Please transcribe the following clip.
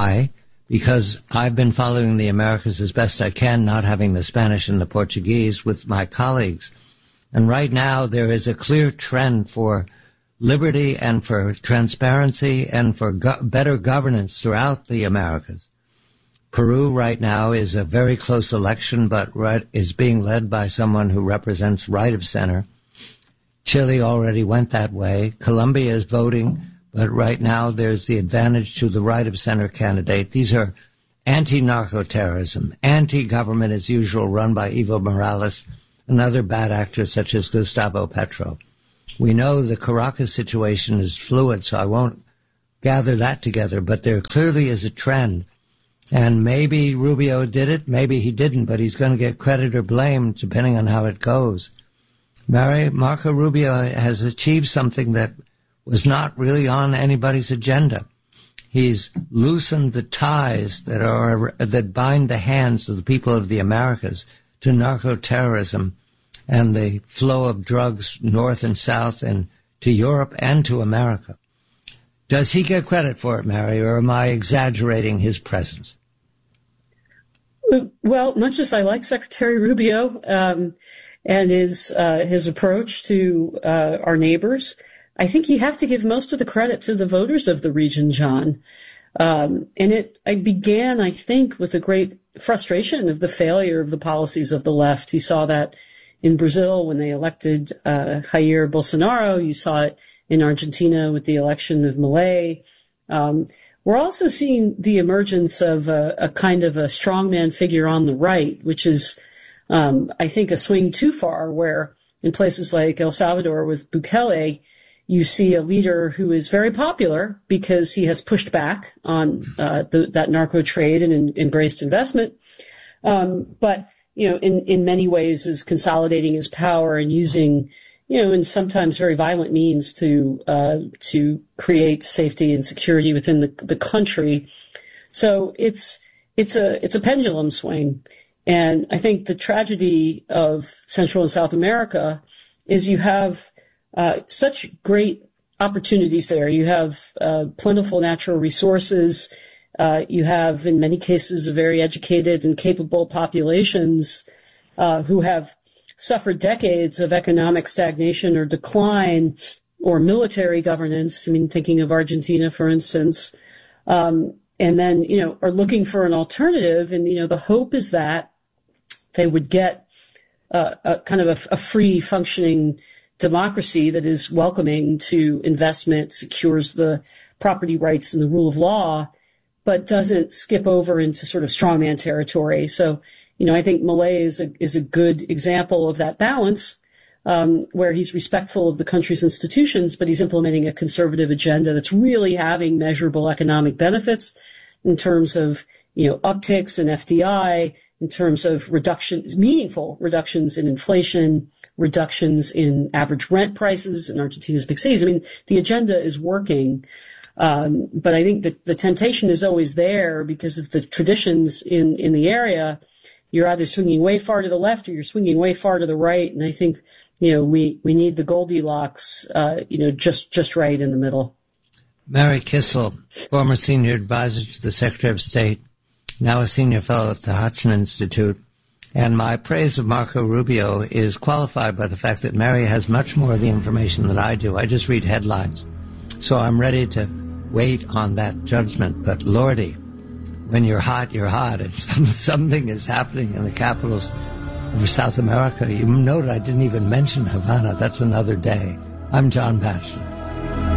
Why? Because I've been following the Americas as best I can, not having the Spanish and the Portuguese, with my colleagues. And right now there is a clear trend for liberty and for transparency and for better governance throughout the Americas. Peru right now is a very close election, but is being led by someone who represents right of center. Chile already went that way. Colombia is voting, but right now there's the advantage to the right of center candidate. These are anti-narco-terrorism, anti-government as usual, run by Evo Morales and other bad actors such as Gustavo Petro. We know the Caracas situation is fluid, so I won't gather that together, but there clearly is a trend. And maybe Rubio did it, maybe he didn't, but he's going to get credit or blame depending on how it goes. Marco Rubio has achieved something that was not really on anybody's agenda. He's loosened the ties that bind the hands of the people of the Americas to narco-terrorism and the flow of drugs north and south and to Europe and to America. Does he get credit for it, Mary, or am I exaggerating his presence? Well, much as I like Secretary Rubio and his approach to our neighbors, I think you have to give most of the credit to the voters of the region, John. And it began, I think, with a great frustration of the failure of the policies of the left. You saw that in Brazil when they elected Jair Bolsonaro. You saw it in Argentina with the election of Milei. We're also seeing the emergence of a kind of a strongman figure on the right, which is, I think, a swing too far, where in places like El Salvador with Bukele, you see a leader who is very popular because he has pushed back on that narco trade and embraced investment. But, in many ways is consolidating his power and using, in sometimes very violent means to create safety and security within the country. So it's a pendulum swing. And I think the tragedy of Central and South America is you have such great opportunities there. You have plentiful natural resources. You have, in many cases, very educated and capable populations who have suffered decades of economic stagnation or decline or military governance. I mean, thinking of Argentina, for instance, and then, are looking for an alternative. And, the hope is that they would get a kind of a free functioning democracy that is welcoming to investment, secures the property rights and the rule of law, but doesn't skip over into sort of strongman territory. So, I think Milei is a good example of that balance, where he's respectful of the country's institutions, but he's implementing a conservative agenda that's really having measurable economic benefits in terms of, upticks in FDI, in terms of meaningful reductions in inflation, reductions in average rent prices in Argentina's big cities. I mean, the agenda is working. But I think that the temptation is always there because of the traditions in the area. You're either swinging way far to the left or you're swinging way far to the right. And I think, we need the Goldilocks, just right in the middle. Mary Kissel, former senior advisor to the Secretary of State, now a senior fellow at the Hudson Institute. And my praise of Marco Rubio is qualified by the fact that Mary has much more of the information than I do. I just read headlines. So I'm ready to wait on that judgment. But Lordy, when you're hot, you're hot. And something is happening in the capitals of South America. You noted I didn't even mention Havana. That's another day. I'm John Batchelor.